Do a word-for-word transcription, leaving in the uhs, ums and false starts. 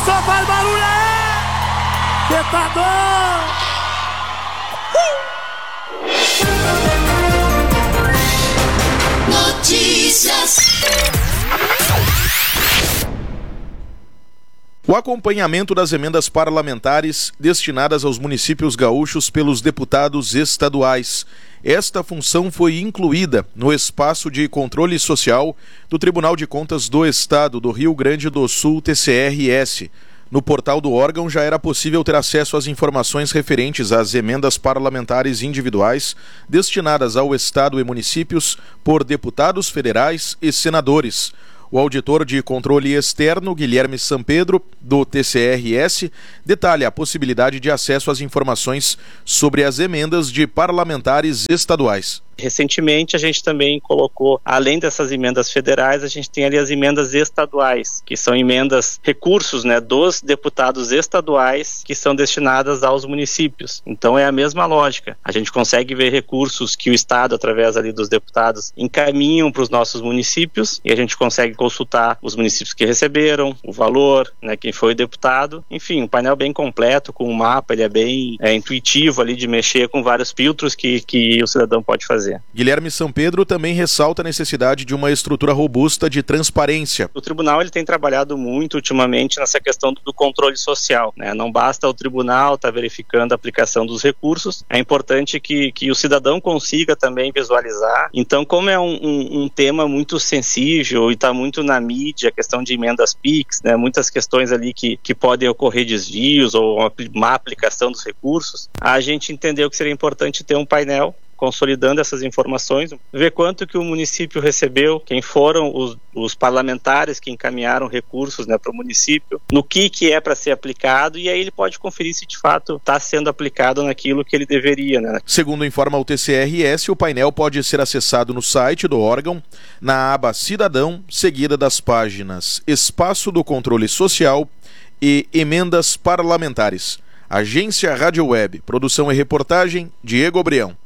Começou, faz barulho aí! Cê tá doido? Notícias. O acompanhamento das emendas parlamentares destinadas aos municípios gaúchos pelos deputados estaduais. Esta função foi incluída no espaço de controle social do Tribunal de Contas do Estado do Rio Grande do Sul, T C R S. No portal do órgão já era possível ter acesso às informações referentes às emendas parlamentares individuais destinadas ao Estado e municípios por deputados federais e senadores. O auditor de controle externo, Guilherme Sampedro, do T C R S, detalha a possibilidade de acesso às informações sobre as emendas de parlamentares estaduais. Recentemente a gente também colocou, além dessas emendas federais, a gente tem ali as emendas estaduais, que são emendas, recursos, né, dos deputados estaduais que são destinadas aos municípios. Então é a mesma lógica. A gente consegue ver recursos que o Estado, através ali dos deputados, encaminham para os nossos municípios e a gente consegue consultar os municípios que receberam, o valor, né, quem foi o deputado. Enfim, um painel bem completo, com um mapa, ele é bem é, intuitivo ali de mexer com vários filtros que, que o cidadão pode fazer. Guilherme Sampedro também ressalta a necessidade de uma estrutura robusta de transparência. O tribunal ele tem trabalhado muito ultimamente nessa questão do controle social, né? Não basta o tribunal estar tá verificando a aplicação dos recursos, é importante que, que o cidadão consiga também visualizar. Então, como é um, um, um tema muito sensível e está muito na mídia, a questão de emendas Pix, né? Muitas questões ali que, que podem ocorrer desvios ou uma má aplicação dos recursos, a gente entendeu que seria importante ter um painel consolidando essas informações, ver quanto que o município recebeu, quem foram os, os parlamentares que encaminharam recursos, né, para o município, no que, que é para ser aplicado, e aí ele pode conferir se de fato está sendo aplicado naquilo que ele deveria, né? Segundo informa o T C R S, o painel pode ser acessado no site do órgão, na aba Cidadão, seguida das páginas Espaço do Controle Social e Emendas Parlamentares. Agência Rádio Web, produção e reportagem, Diego Obrião.